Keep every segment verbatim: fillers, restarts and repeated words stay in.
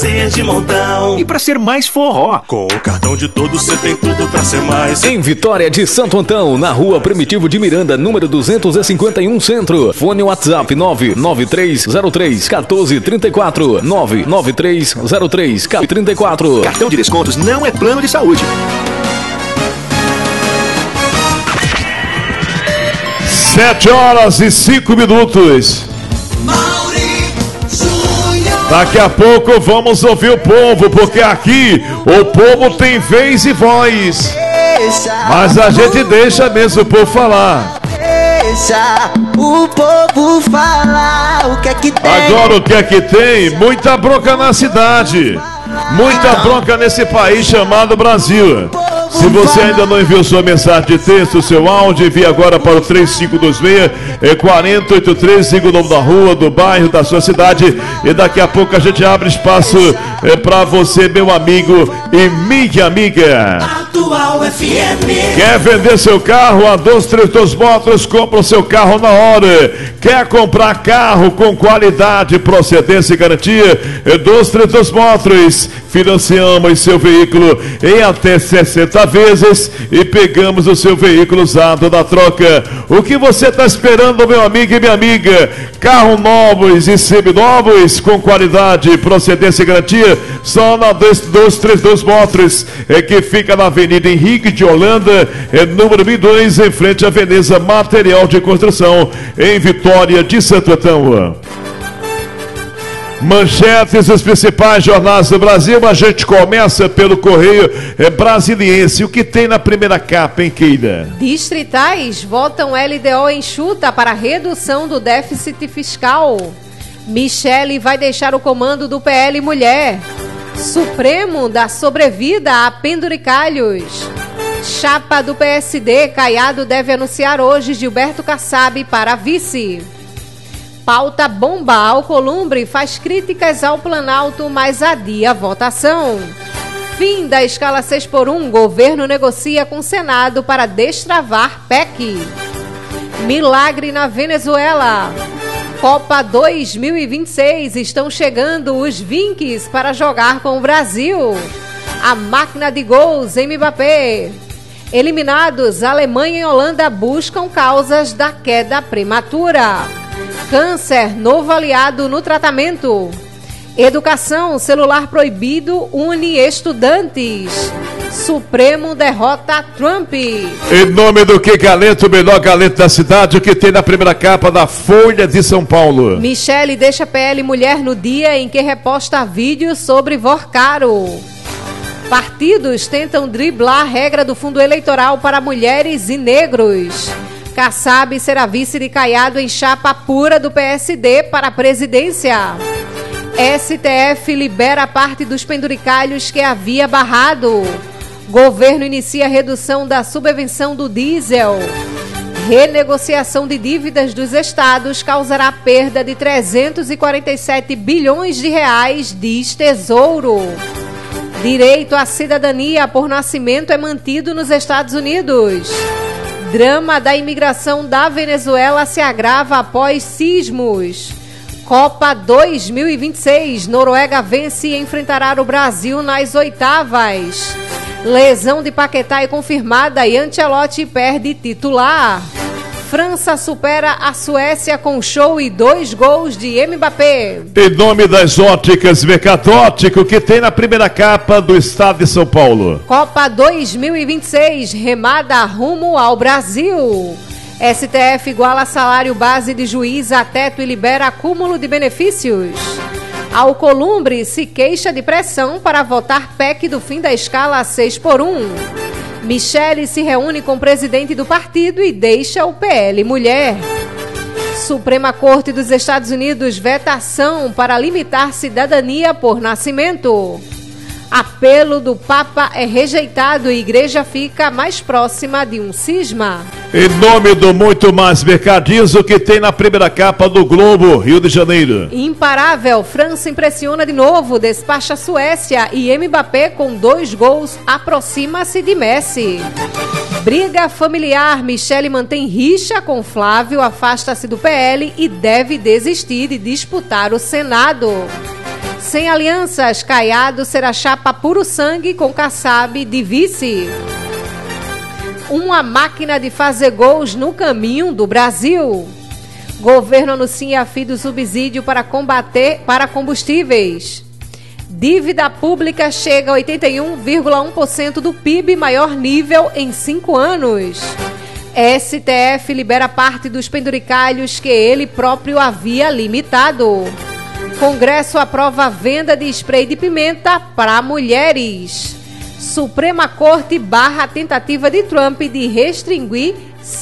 de montão. E pra ser mais forró, com o cartão de todos você tem tudo pra ser mais. Em Vitória de Santo Antão, na rua Primitivo de Miranda, número duzentos e cinquenta e um Centro. Fone WhatsApp nove nove três zero três um quatro três quatro, nove nove três zero três um quatro três quatro. Cartão de descontos não é plano de saúde. Sete horas e cinco minutos. Daqui a pouco vamos ouvir o povo, porque aqui o povo tem vez e voz. Mas a gente deixa mesmo o povo falar. Deixa o povo falar o que é que tem. Agora o que é que tem? Muita bronca na cidade. Muita bronca nesse país chamado Brasil. Se você ainda não enviou sua mensagem de texto, seu áudio, envie agora para o três cinco dois seis, quatro oito três, siga o nome da rua, do bairro, da sua cidade. E daqui a pouco a gente abre espaço é, para você, meu amigo e minha amiga. Atual F M. Quer vender seu carro? A dois três dois Motors compra o seu carro na hora. Quer comprar carro com qualidade, procedência e garantia? dois três dois Motors. Financiamos seu veículo em até sessenta vezes e pegamos o seu veículo usado da troca. O que você está esperando, meu amigo e minha amiga? Carro novos e seminovos com qualidade, procedência e garantia só na dois três dois Motors, é que fica na Avenida Henrique de Holanda, é número mil e dois, em frente à Veneza Material de Construção, em Vitória de Santo Antão. Manchetes dos principais jornais do Brasil. A gente começa pelo Correio Brasiliense. O que tem na primeira capa, hein, Keida? Distritais votam L D O enxuta para redução do déficit fiscal. Michele vai deixar o comando do P L Mulher. Supremo dá sobrevida a penduricalhos. Chapa do P S D, Caiado deve anunciar hoje Gilberto Kassab para vice. Pauta bomba, Alcolumbre faz críticas ao Planalto, mas adia a votação. Fim da escala seis por um, governo negocia com o Senado para destravar P E C. Milagre na Venezuela. Copa dois mil e vinte e seis, estão chegando os Vinques para jogar com o Brasil. A máquina de gols em Mbappé. Eliminados, Alemanha e Holanda buscam causas da queda prematura. Câncer, novo aliado no tratamento. Educação, celular proibido une estudantes. Supremo derrota Trump. Em nome do que galento, o melhor galento da cidade, o que tem na primeira capa da Folha de São Paulo. Michele deixa P L Mulher no dia em que reposta vídeo sobre Vorcaro. Partidos tentam driblar a regra do fundo eleitoral para mulheres e negros. Kassab será vice de Caiado em chapa pura do P S D para a presidência. S T F libera parte dos penduricalhos que havia barrado. Governo inicia redução da subvenção do diesel. Renegociação de dívidas dos estados causará perda de trezentos e quarenta e sete bilhões de reais, diz Tesouro. Direito à cidadania por nascimento é mantido nos Estados Unidos. Drama da imigração da Venezuela se agrava após sismos. Copa dois mil e vinte e seis, Noruega vence e enfrentará o Brasil nas oitavas. Lesão de Paquetá é confirmada e Ancelotti perde titular. França supera a Suécia com show e dois gols de Mbappé. Em nome das óticas Mercadótico, que tem na primeira capa do estado de São Paulo. Copa dois mil e vinte e seis, remada rumo ao Brasil. S T F iguala salário base de juiz a teto e libera acúmulo de benefícios. Alcolumbre se queixa de pressão para votar P E C do fim da escala seis por um. Michele se reúne com o presidente do partido e deixa o P L Mulher. Suprema Corte dos Estados Unidos veta ação para limitar cidadania por nascimento. Apelo do Papa é rejeitado e igreja fica mais próxima de um cisma. Em nome do Muito Mais Mercadinhos, o que tem na primeira capa do Globo, Rio de Janeiro. Imparável, França impressiona de novo, despacha a Suécia e Mbappé com dois gols aproxima-se de Messi. Briga familiar, Michele mantém rixa com Flávio, afasta-se do P L e deve desistir de disputar o Senado. Sem alianças, Caiado será chapa puro sangue com Kassab de vice. Uma máquina de fazer gols no caminho do Brasil. Governo anuncia fim do subsídio para combater para combustíveis. Dívida pública chega a oitenta e um vírgula um por cento do P I B, maior nível em cinco anos. S T F libera parte dos penduricalhos que ele próprio havia limitado. Congresso aprova a venda de spray de pimenta para mulheres. Suprema Corte barra a tentativa de Trump de restringir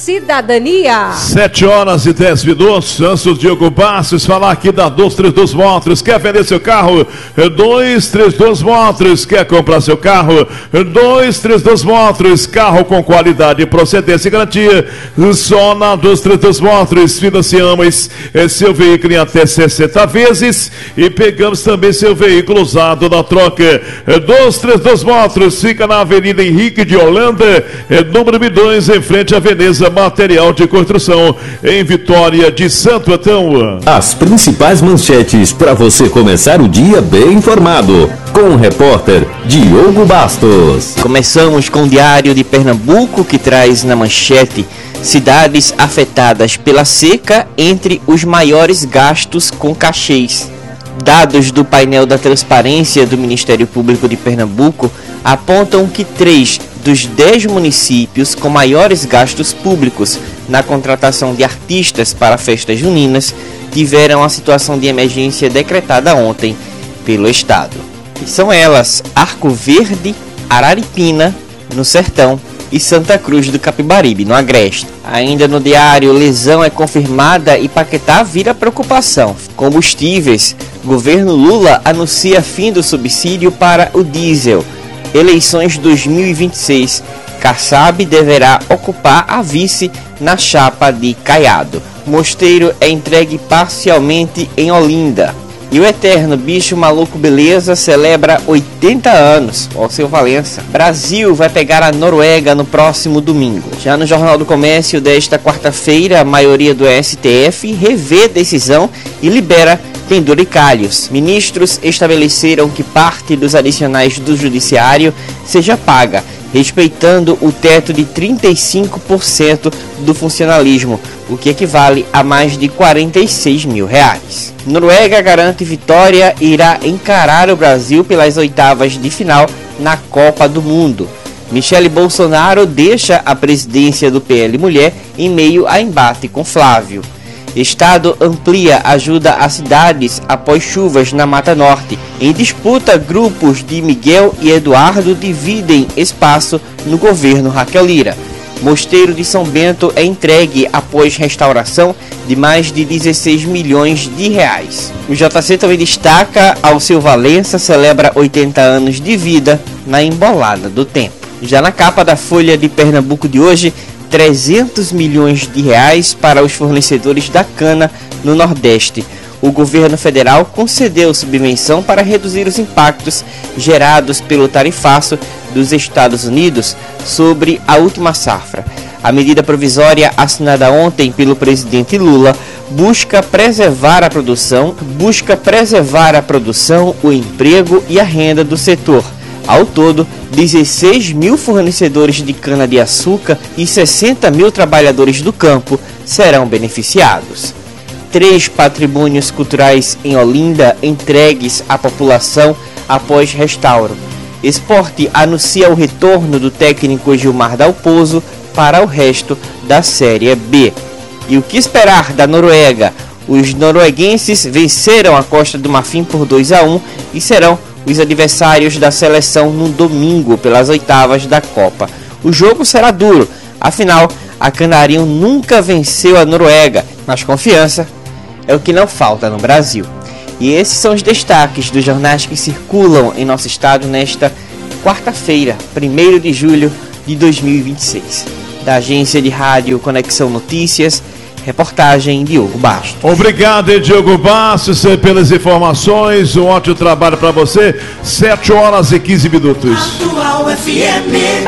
cidadania. Sete horas e dez minutos. Antes Diogo Bastos falar aqui da dois três dois Motors. Quer vender seu carro? dois três dois Motors. Quer comprar seu carro? dois três dois Motors. Carro com qualidade, procedência e garantia. Só na dois três dois Motors. Financiamos seu veículo em até sessenta vezes e pegamos também seu veículo usado na troca. dois três dois Motors fica na Avenida Henrique de Holanda, número dois, em frente à Veneza Material de Construção, em Vitória de Santo Antão. As principais manchetes para você começar o dia bem informado, com o repórter Diogo Bastos. Começamos com o Diário de Pernambuco, que traz na manchete: cidades afetadas pela seca entre os maiores gastos com cachês. Dados do painel da transparência do Ministério Público de Pernambuco apontam que três dos dez municípios com maiores gastos públicos na contratação de artistas para festas juninas tiveram a situação de emergência decretada ontem pelo Estado. E são elas Arco Verde, Araripina, no Sertão, e Santa Cruz do Capibaribe, no Agreste. Ainda no diário, lesão é confirmada e Paquetá vira preocupação. Combustíveis, governo Lula anuncia fim do subsídio para o diesel. Eleições dois mil e vinte e seis, Kassab deverá ocupar a vice na chapa de Caiado. Mosteiro é entregue parcialmente em Olinda. E o eterno Bicho Maluco Beleza celebra oitenta anos, ó seu Valença. Brasil vai pegar a Noruega no próximo domingo. Já no Jornal do Comércio desta quarta-feira, a maioria do S T F revê decisão e libera penduricalhos. Ministros estabeleceram que parte dos adicionais do judiciário seja paga, respeitando o teto de trinta e cinco por cento do funcionalismo, o que equivale a mais de quarenta e seis mil reais. Noruega garante vitória e irá encarar o Brasil pelas oitavas de final na Copa do Mundo. Michele Bolsonaro deixa a presidência do P L Mulher em meio a embate com Flávio. Estado amplia ajuda a cidades após chuvas na Mata Norte. Em disputa, grupos de Miguel e Eduardo dividem espaço no governo Raquel Lira. Mosteiro de São Bento é entregue após restauração de mais de dezesseis milhões de reais. O J C também destaca: Alceu Valença celebra oitenta anos de vida na embolada do tempo. Já na capa da Folha de Pernambuco de hoje, trezentos milhões de reais para os fornecedores da cana no Nordeste. O governo federal concedeu subvenção para reduzir os impactos gerados pelo tarifaço dos Estados Unidos sobre a última safra. A medida provisória assinada ontem pelo presidente Lula busca preservar a produção, busca preservar a produção, o emprego e a renda do setor. Ao todo, dezesseis mil fornecedores de cana-de-açúcar e sessenta mil trabalhadores do campo serão beneficiados. Três patrimônios culturais em Olinda entregues à população após restauro. Esporte anuncia o retorno do técnico Gilmar Dalpozo para o resto da Série B. E o que esperar da Noruega? Os norueguenses venceram a Costa do Marfim por dois a um e serão os adversários da seleção no domingo pelas oitavas da Copa. O jogo será duro, afinal, a Canarinho nunca venceu a Noruega, mas confiança é o que não falta no Brasil. E esses são os destaques dos jornais que circulam em nosso estado nesta quarta-feira, primeiro de julho de dois mil e vinte e seis. Da agência de rádio Conexão Notícias, reportagem Diogo Bastos. Obrigado, Diogo Bastos, pelas informações. Um ótimo trabalho para você. sete horas e quinze minutos. Atual F M. Tá na hora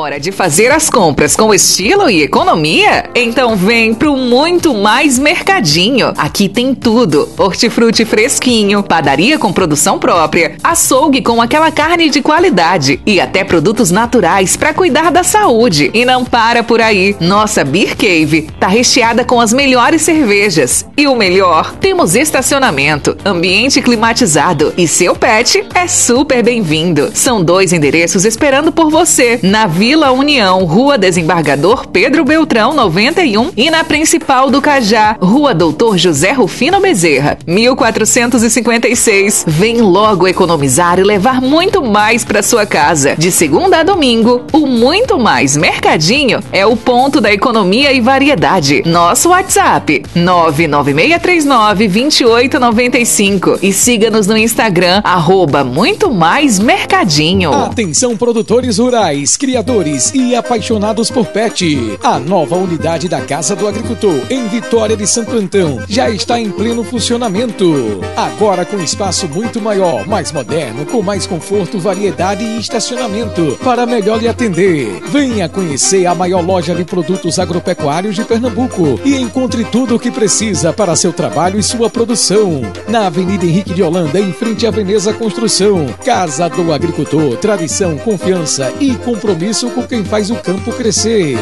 hora de fazer as compras com estilo e economia? Então vem pro Muito Mais Mercadinho. Aqui tem tudo: hortifruti fresquinho, padaria com produção própria, açougue com aquela carne de qualidade e até produtos naturais para cuidar da saúde. E não para por aí. Nossa Beer Cave tá recheada com as melhores cervejas. E o melhor, temos estacionamento, ambiente climatizado e seu pet é super bem-vindo. São dois endereços esperando por você: na Vila União, Rua Desembargador Pedro Beltrão noventa e um, e na Principal do Cajá, Rua Doutor José Rufino Bezerra, mil quatrocentos e cinquenta e seis. Vem logo economizar e levar muito mais para sua casa. De segunda a domingo, o Muito Mais Mercadinho é o ponto da economia e variedade. Nosso WhatsApp nove nove seis três nove, dois oito nove cinco e siga-nos no Instagram arroba Muito Mais Mercadinho. Atenção, produtores rurais, criadores e apaixonados por pet. A nova unidade da Casa do Agricultor em Vitória de Santo Antão já está em pleno funcionamento. Agora com espaço muito maior, mais moderno, com mais conforto, variedade e estacionamento para melhor lhe atender. Venha conhecer a maior loja de produtos agropecuários de Pernambuco e encontre tudo o que precisa para seu trabalho e sua produção. Na Avenida Henrique de Holanda, em frente à Veneza Construção. Casa do Agricultor, tradição, confiança e compromisso com quem faz o campo crescer.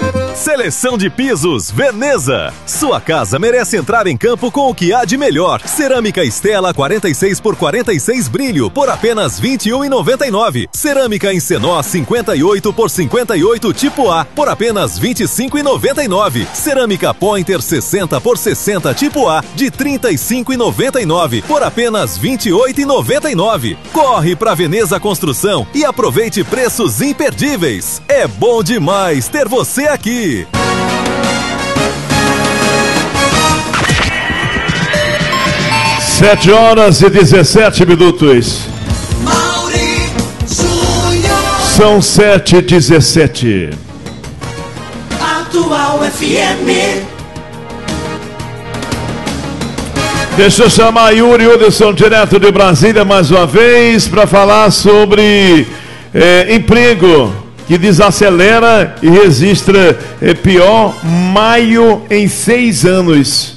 Seleção de pisos Veneza. Sua casa merece entrar em campo com o que há de melhor. Cerâmica Estela quarenta e seis por quarenta e seis brilho por apenas vinte e um reais e noventa e nove centavos. Cerâmica Encenó cinquenta e oito por cinquenta e oito tipo A por apenas vinte e cinco reais e noventa e nove centavos. Cerâmica Pointer sessenta por sessenta tipo A de trinta e cinco reais e noventa e nove centavos por apenas vinte e oito reais e noventa e nove centavos. Corre pra Veneza Construção e aproveite preços imperdíveis. É bom demais ter você aqui. Sete horas e dezessete minutos. Mauri Júnior. São sete e dezessete. Atual F M. Deixa eu chamar Yuri Hudson, direto de Brasília, mais uma vez, para falar sobre é, emprego, que desacelera e registra é, pior maio em seis anos.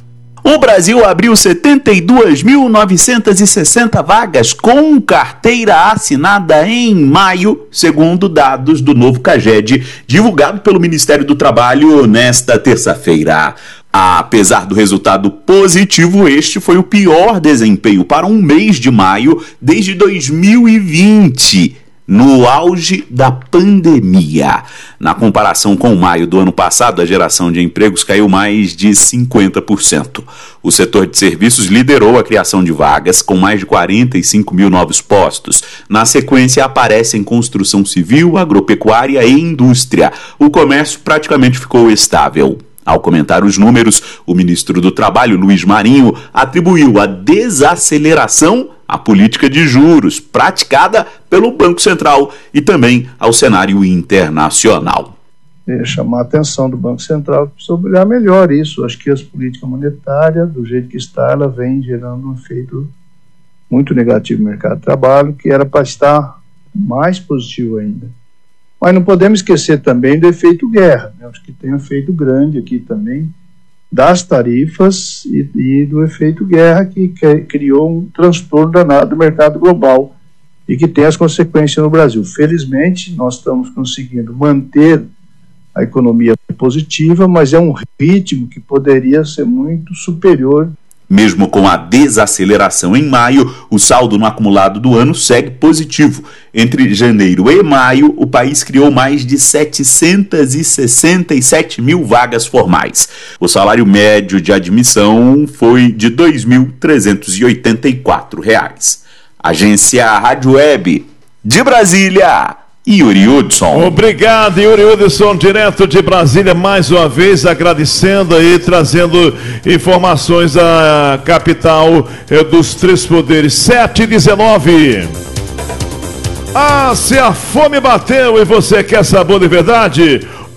O Brasil abriu setenta e duas mil novecentas e sessenta vagas com carteira assinada em maio, segundo dados do novo CAGED, divulgado pelo Ministério do Trabalho nesta terça-feira. Apesar do resultado positivo, este foi o pior desempenho para um mês de maio desde dois mil e vinte, no auge da pandemia. Na comparação com maio do ano passado, a geração de empregos caiu mais de cinquenta por cento. O setor de serviços liderou a criação de vagas, com mais de quarenta e cinco mil novos postos. Na sequência, aparecem construção civil, agropecuária e indústria. O comércio praticamente ficou estável. Ao comentar os números, o ministro do Trabalho, Luiz Marinho, atribuiu a desaceleração à política de juros praticada pelo Banco Central e também ao cenário internacional. É chamar a atenção do Banco Central que precisa olhar melhor isso. Acho que as políticas monetárias, do jeito que está, ela vem gerando um efeito muito negativo no mercado de trabalho, que era para estar mais positivo ainda. Mas não podemos esquecer também do efeito guerra, né? Acho que tem um efeito grande aqui também das tarifas e, e do efeito guerra que, que criou um transtorno danado do mercado global e que tem as consequências no Brasil. Felizmente, nós estamos conseguindo manter a economia positiva, mas é um ritmo que poderia ser muito superior. Mesmo com a desaceleração em maio, o saldo no acumulado do ano segue positivo. Entre janeiro e maio, o país criou mais de setecentas e sessenta e sete mil vagas formais. O salário médio de admissão foi de dois mil trezentos e oitenta e quatro reais. Agência Rádio Web de Brasília, Yuri Hudson. Obrigado, Yuri Hudson, direto de Brasília, mais uma vez agradecendo aí, trazendo informações da capital dos três poderes. Sete e dezenove. Ah, se a fome bateu e você quer sabor de verdade,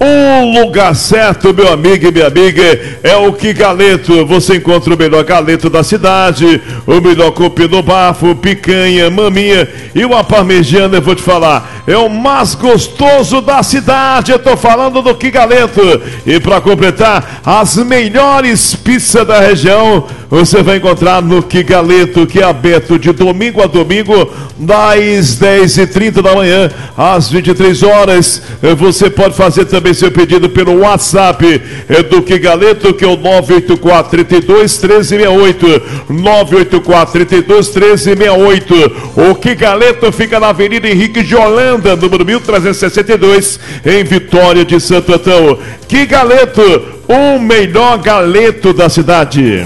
O lugar certo, meu amigo e minha amiga, é o Que Galeto. Você encontra o melhor galeto da cidade, o melhor cupim no bafo, picanha, maminha e uma parmegiana, eu vou te falar, é o mais gostoso da cidade. Eu tô falando do Que Galeto. E para completar, as melhores pizzas da região, você vai encontrar no Que Galeto, que é aberto de domingo a domingo, das dez e trinta da manhã às vinte e três horas. Você pode fazer também seu pedido pelo WhatsApp é do Que Galeto, que é o nove oito quatro, três dois, um três seis oito, nove oito quatro, três dois, um três seis oito. O Que Galeto fica na Avenida Henrique de Holanda, número mil trezentos e sessenta e dois, em Vitória de Santo Antão. Que Galeto, o melhor galeto da cidade.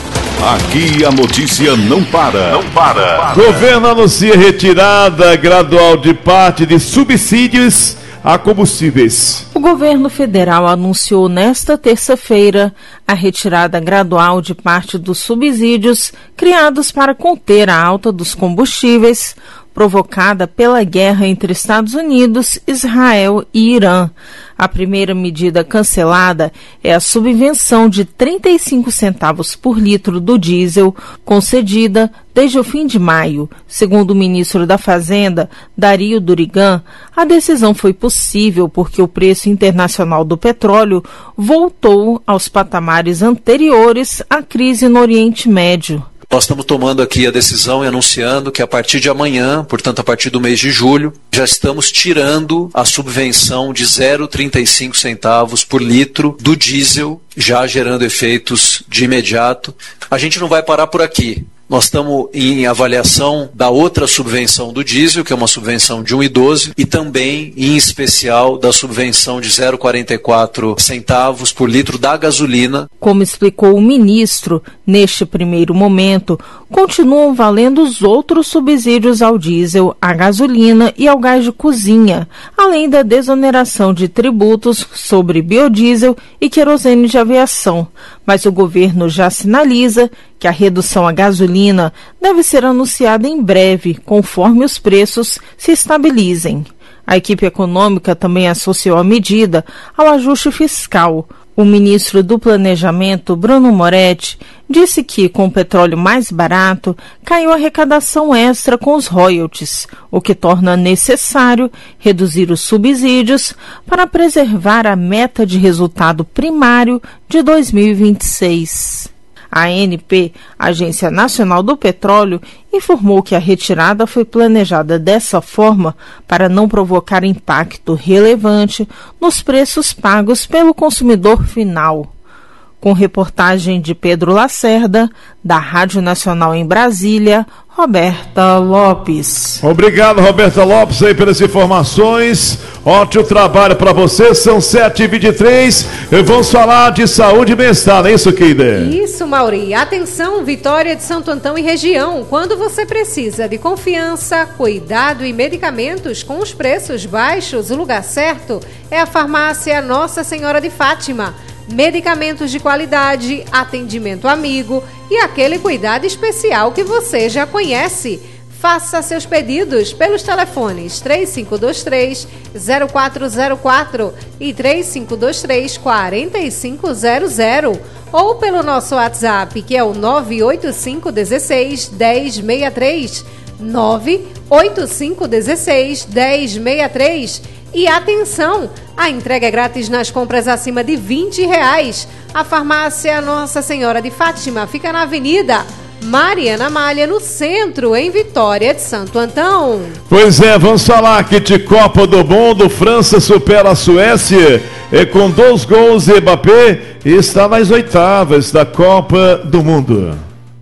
Aqui a notícia não para. Não para. Governo anuncia retirada gradual de parte de subsídios a combustíveis. O governo federal anunciou nesta terça-feira a retirada gradual de parte dos subsídios criados para conter a alta dos combustíveis, provocada pela guerra entre Estados Unidos, Israel e Irã. A primeira medida cancelada é a subvenção de trinta e cinco centavos por litro do diesel, concedida desde o fim de maio. Segundo o ministro da Fazenda, Dario Durigan, a decisão foi possível porque o preço internacional do petróleo voltou aos patamares anteriores à crise no Oriente Médio. Nós estamos tomando aqui a decisão e anunciando que a partir de amanhã, portanto a partir do mês de julho, já estamos tirando a subvenção de zero vírgula trinta e cinco centavos por litro do diesel, já gerando efeitos de imediato. A gente não vai parar por aqui. Nós estamos em avaliação da outra subvenção do diesel, que é uma subvenção de um real e doze, e também, em especial, da subvenção de zero vírgula quarenta e quatro centavos por litro da gasolina. Como explicou o ministro, neste primeiro momento, continuam valendo os outros subsídios ao diesel, à gasolina e ao gás de cozinha, além da desoneração de tributos sobre biodiesel e querosene de aviação. Mas o governo já sinaliza que a redução à gasolina deve ser anunciada em breve, conforme os preços se estabilizem. A equipe econômica também associou a medida ao ajuste fiscal. O ministro do Planejamento, Bruno Moretti, disse que, com o petróleo mais barato, caiu a arrecadação extra com os royalties, o que torna necessário reduzir os subsídios para preservar a meta de resultado primário de dois mil e vinte e seis. A ANP, Agência Nacional do Petróleo, informou que a retirada foi planejada dessa forma para não provocar impacto relevante nos preços pagos pelo consumidor final. Com reportagem de Pedro Lacerda, da Rádio Nacional em Brasília, Roberta Lopes. Obrigado, Roberta Lopes, aí pelas informações. Ótimo trabalho para você. São sete e vinte e três. Vamos falar de saúde e bem-estar, não é isso, Keida? Isso, Mauri. Atenção, Vitória de Santo Antão e região. Quando você precisa de confiança, cuidado e medicamentos com os preços baixos, o lugar certo é a farmácia Nossa Senhora de Fátima. Medicamentos de qualidade, atendimento amigo e aquele cuidado especial que você já conhece. Faça seus pedidos pelos telefones três cinco dois três, zero quatro zero quatro e três cinco dois três, quatro cinco zero zero ou pelo nosso WhatsApp, que é o nove oito cinco um seis, um zero seis três, nove oito cinco um seis, um zero seis três. E atenção, a entrega é grátis nas compras acima de vinte reais. A farmácia Nossa Senhora de Fátima fica na Avenida Mariana Malha, no centro, em Vitória de Santo Antão. Pois é, vamos falar aqui de Copa do Mundo. França supera a Suécia e com dois gols de Mbappé está nas oitavas da Copa do Mundo.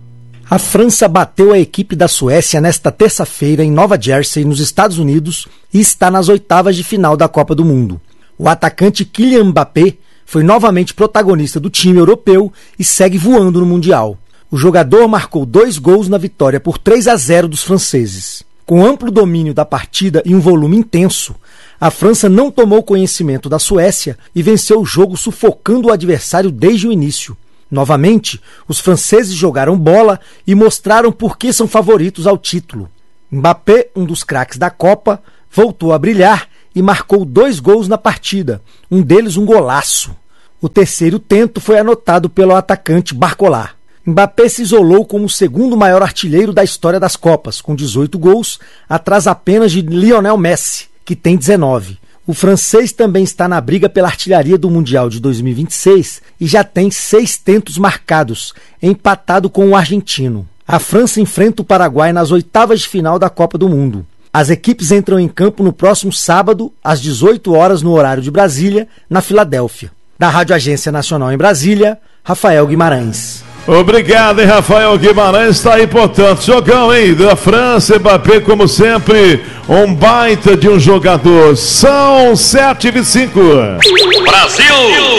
A França bateu a equipe da Suécia nesta terça-feira em Nova Jersey, nos Estados Unidos, e está nas oitavas de final da Copa do Mundo. O atacante Kylian Mbappé foi novamente protagonista do time europeu e segue voando no Mundial. O jogador marcou dois gols na vitória por três a zero dos franceses. Com amplo domínio da partida e um volume intenso, a França não tomou conhecimento da Suécia e venceu o jogo sufocando o adversário desde o início. Novamente, os franceses jogaram bola e mostraram por que são favoritos ao título. Mbappé, um dos craques da Copa, voltou a brilhar e marcou dois gols na partida, um deles um golaço. O terceiro tento foi anotado pelo atacante Barcola. Mbappé se isolou como o segundo maior artilheiro da história das Copas, com dezoito gols, atrás apenas de Lionel Messi, que tem dezenove. O francês também está na briga pela artilharia do Mundial de dois mil e vinte e seis e já tem seis tentos marcados, empatado com o argentino. A França enfrenta o Paraguai nas oitavas de final da Copa do Mundo. As equipes entram em campo no próximo sábado, às dezoito horas no horário de Brasília, na Filadélfia. Da Rádio Agência Nacional em Brasília, Rafael Guimarães. Obrigado, hein, Rafael Guimarães, está aí, portanto, jogão, hein, da França, Mbappé, como sempre, um baita de um jogador. São sete e vinte e cinco. Brasil!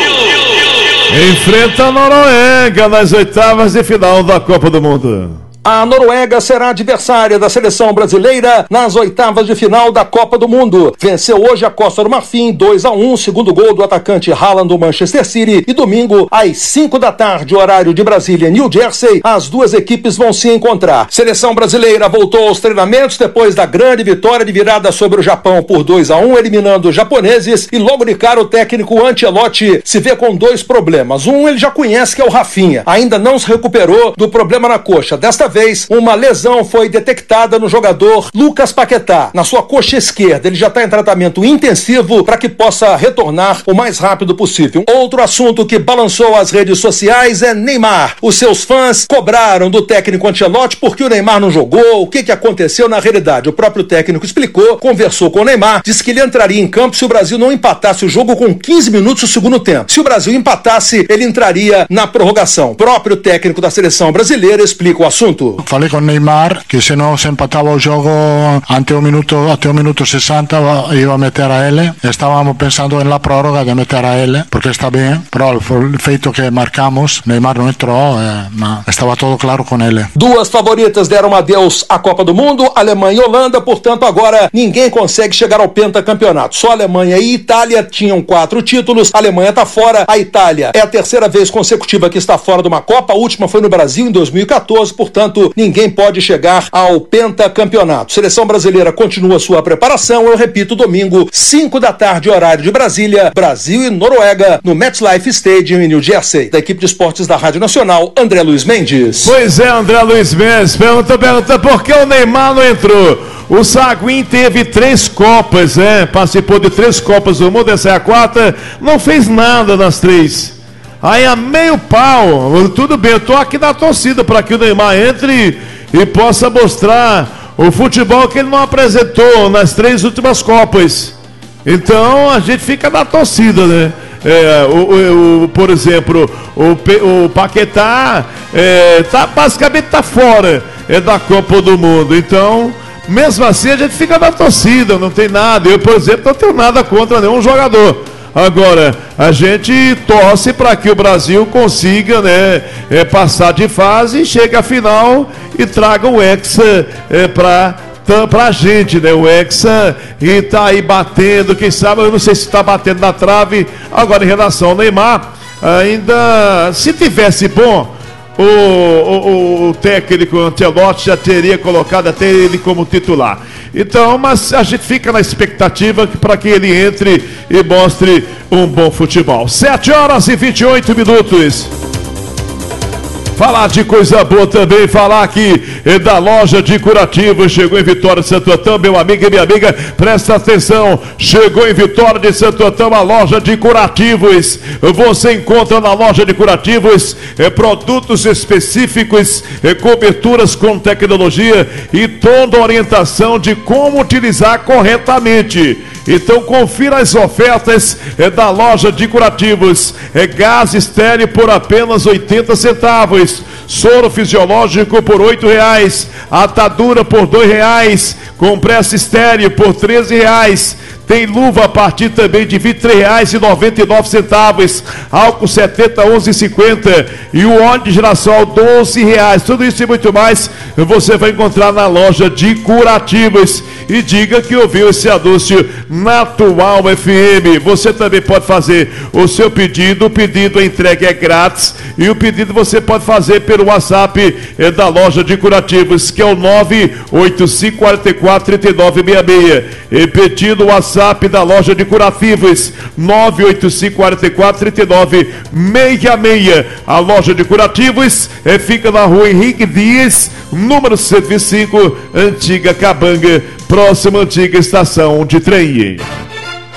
Enfrenta a Noruega nas oitavas de final da Copa do Mundo. A Noruega será adversária da seleção brasileira nas oitavas de final da Copa do Mundo. Venceu hoje a Costa do Marfim dois a um, segundo gol do atacante Haaland do Manchester City. E domingo, às cinco da tarde, horário de Brasília, New Jersey, as duas equipes vão se encontrar. Seleção brasileira voltou aos treinamentos depois da grande vitória de virada sobre o Japão por dois a um, eliminando os japoneses. E logo de cara o técnico Ancelotti se vê com dois problemas. Um ele já conhece, que é o Rafinha. Ainda não se recuperou do problema na coxa. Desta vez, uma lesão foi detectada no jogador Lucas Paquetá, na sua coxa esquerda. Ele já está em tratamento intensivo para que possa retornar o mais rápido possível. Outro assunto que balançou as redes sociais é Neymar. Os seus fãs cobraram do técnico Ancelotti porque o Neymar não jogou, o que, que aconteceu na realidade. O próprio técnico explicou, conversou com o Neymar, disse que ele entraria em campo se o Brasil não empatasse o jogo com quinze minutos do segundo tempo. Se o Brasil empatasse, ele entraria na prorrogação. O próprio técnico da seleção brasileira explica o assunto. Falei com Neymar que se não se empatava o jogo ante o minuto, até o minuto sessenta ia a meter a ele. Estávamos pensando na prórroga de meter a ele, porque está bem, pero o feito que marcamos, Neymar não entrou, eh, estava tudo claro com ele. Duas favoritas deram adeus à Copa do Mundo, Alemanha e Holanda, portanto agora ninguém consegue chegar ao pentacampeonato. Só Alemanha e Itália tinham quatro títulos, a Alemanha está fora, a Itália é a terceira vez consecutiva que está fora de uma Copa, a última foi no Brasil em dois mil e quatorze, portanto ninguém pode chegar ao pentacampeonato. Seleção brasileira continua sua preparação, eu repito, domingo, cinco da tarde, horário de Brasília, Brasil e Noruega, no MetLife Stadium em New Jersey. Da equipe de esportes da Rádio Nacional, André Luiz Mendes. Pois é, André Luiz Mendes, pergunta, pergunta, por que o Neymar não entrou? O Saguin teve três Copas, é, participou de três Copas do Mundo, essa é a quarta, não fez nada nas três. Aí a meio pau, tudo bem, eu tô aqui na torcida para que o Neymar entre e possa mostrar o futebol que ele não apresentou nas três últimas Copas. Então a gente fica na torcida, né? É, o, o, por exemplo, o, o Paquetá é, tá, basicamente está fora é, da Copa do Mundo. Então, mesmo assim, a gente fica na torcida, não tem nada. Eu, por exemplo, não tenho nada contra nenhum jogador. Agora, a gente torce para que o Brasil consiga, né, é, passar de fase e chegue à final e traga o Hexa é, para a gente, né? O Hexa e tá aí batendo, quem sabe, eu não sei se está batendo na trave. Agora, em relação ao Neymar, ainda, se tivesse bom, o, o, o técnico Ancelotti já teria colocado até ele como titular. Então, mas a gente fica na expectativa para que ele entre e mostre um bom futebol. sete horas e vinte e oito minutos. Falar de coisa boa também, falar aqui da loja de curativos. Chegou em Vitória de Santo Antão, meu amigo e minha amiga, presta atenção. Chegou em Vitória de Santo Antão a loja de curativos. Você encontra na loja de curativos é, produtos específicos, é, coberturas com tecnologia e toda a orientação de como utilizar corretamente. Então confira as ofertas é, da loja de curativos. É gás estéreo por apenas oitenta centavos. Soro fisiológico por oito reais. Atadura por dois reais. Compressa estéreo por treze reais. Tem luva a partir também de vinte e três reais e noventa e nove centavos. Álcool setenta, onze e cinquenta. E o óleo de girassol, doze reais. Tudo isso e muito mais você vai encontrar na loja de curativos. E diga que ouviu esse anúncio na Atual F M. Você também pode fazer o seu pedido. O pedido, a entrega é grátis. E o pedido você pode fazer pelo WhatsApp é, da loja de curativos, que é o nove oito cinco quatro quatro três nove seis seis. Repetindo o WhatsApp WhatsApp da loja de curativos nove oito cinco quatro quatro três nove seis seis. A loja de curativos é, fica na rua Henrique Dias, número cento e vinte e cinco, Antiga Cabanga, próxima antiga estação de trem.